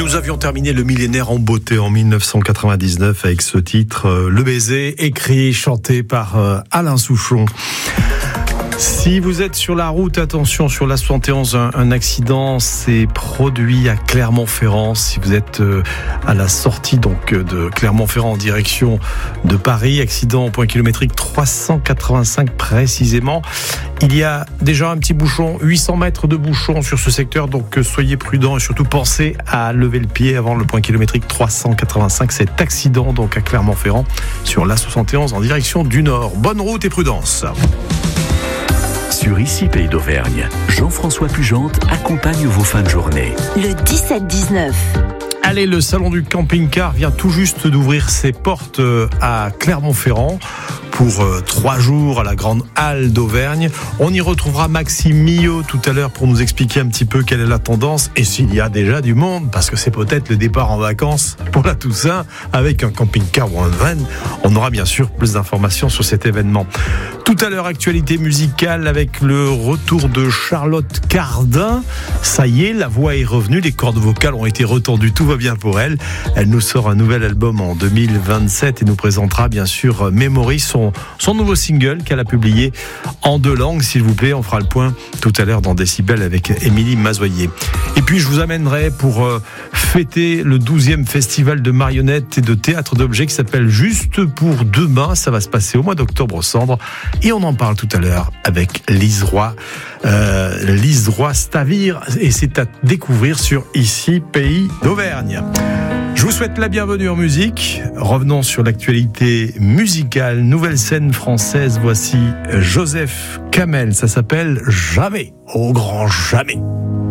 nous avions terminé le millénaire en beauté en 1999 avec ce titre Le baiser, écrit, chanté par Alain Souchon. Si vous êtes sur la route, attention, sur la 71, un accident s'est produit à Clermont-Ferrand. Si vous êtes à la sortie donc de Clermont-Ferrand en direction de Paris, accident au point kilométrique 385 précisément. Il y a déjà un petit bouchon, 800 mètres de bouchon sur ce secteur, donc soyez prudents et surtout pensez à lever le pied avant le point kilométrique 385. Cet accident donc à Clermont-Ferrand sur la 71 en direction du nord. Bonne route et prudence. Sur Ici Pays d'Auvergne, Jean-François Pugente accompagne vos fins de journée. Le 17-19. Allez, le salon du camping-car vient tout juste d'ouvrir ses portes à Clermont-Ferrand pour 3 jours à la Grande Halle d'Auvergne. On y retrouvera Maxime Millot tout à l'heure pour nous expliquer un petit peu quelle est la tendance et s'il y a déjà du monde, parce que c'est peut-être le départ en vacances pour la Toussaint avec un camping-car ou un van. On aura bien sûr plus d'informations sur cet événement. Tout à l'heure, actualité musicale avec le retour de Charlotte Cardin. Ça y est, la voix est revenue, les cordes vocales ont été retendues, tout va bien pour elle. Elle nous sort un nouvel album en 2027 et nous présentera bien sûr Memory, son nouveau single qu'elle a publié en 2 langues, s'il vous plaît. On fera le point tout à l'heure dans Décibel avec Émilie Mazoyer. Et puis je vous amènerai pour fêter le 12e festival de marionnettes et de théâtre d'objets qui s'appelle Juste pour demain. Ça va se passer au mois d'octobre au Cendres. Et on en parle tout à l'heure avec Lise Roy. Lise Roy Stavir. Et c'est à découvrir sur Ici Pays d'Auvergne. Je vous souhaite la bienvenue en musique. Revenons sur l'actualité musicale. Nouvelle scène française. Voici Joseph Kamel. Ça s'appelle Jamais. Au grand jamais.